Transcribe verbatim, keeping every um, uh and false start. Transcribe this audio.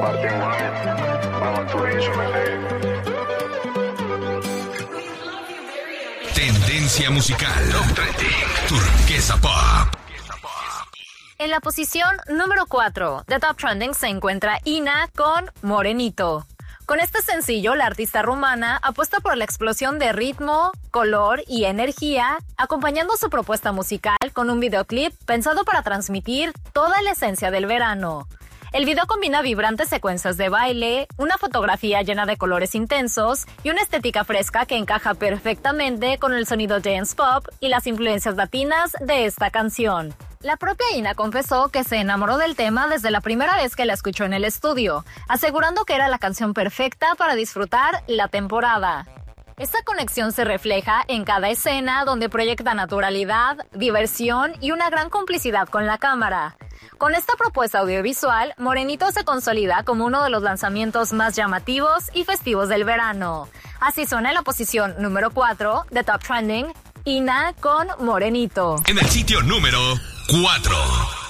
Tendencia musical. Top Trending. Turquesa Pop. En la posición número cuatro de Top Trending se encuentra Ina con Morenito. Con este sencillo, la artista rumana apuesta por la explosión de ritmo, color y energía, acompañando su propuesta musical con un videoclip pensado para transmitir toda la esencia del verano. El video combina vibrantes secuencias de baile, una fotografía llena de colores intensos y una estética fresca que encaja perfectamente con el sonido dance pop y las influencias latinas de esta canción. La propia Ina confesó que se enamoró del tema desde la primera vez que la escuchó en el estudio, asegurando que era la canción perfecta para disfrutar la temporada. Esta conexión se refleja en cada escena donde proyecta naturalidad, diversión y una gran complicidad con la cámara. Con esta propuesta audiovisual, Morenito se consolida como uno de los lanzamientos más llamativos y festivos del verano. Así suena en la posición número cuatro de Top Trending, Ina con Morenito. En el sitio número cuatro.